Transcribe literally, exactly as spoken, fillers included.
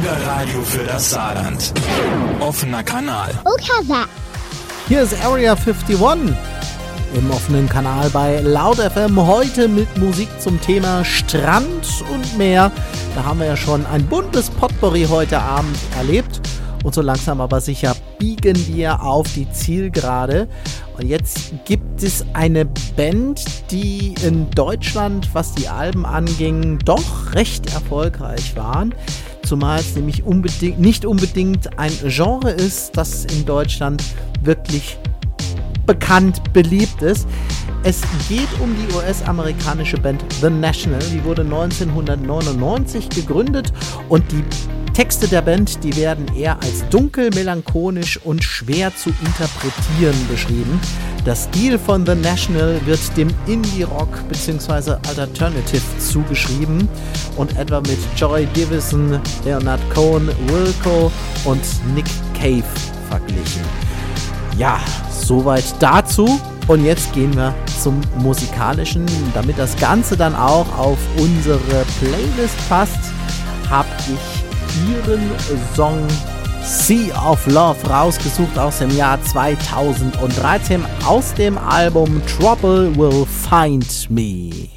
Bürgerradio für das Saarland. Offener Kanal. Okasa. Hier ist Area einundfünfzig im offenen Kanal bei Laut F M. Heute mit Musik zum Thema Strand und Meer. Da haben wir ja schon ein buntes Potpourri heute Abend erlebt. Und so langsam aber sicher biegen wir auf die Zielgerade. Und jetzt gibt es eine Band, die in Deutschland, was die Alben anging, doch recht erfolgreich waren. Zumal es nämlich unbedingt, nicht unbedingt ein Genre ist, das in Deutschland wirklich bekannt, beliebt ist. Es geht um die U S-amerikanische Band The National. Die wurde neunzehnhundertneunundneunzig gegründet und die Texte der Band, die werden eher als dunkel, melancholisch und schwer zu interpretieren beschrieben. Der Stil von The National wird dem Indie-Rock bzw. Alternative zugeschrieben und etwa mit Joy Division, Leonard Cohen, Wilco und Nick Cave verglichen. Ja, soweit dazu. Und jetzt gehen wir zum Musikalischen. Damit das Ganze dann auch auf unsere Playlist passt, habe ich ihren Song Sea of Love rausgesucht aus dem Jahr zweitausenddreizehn aus dem Album Trouble Will Find Me.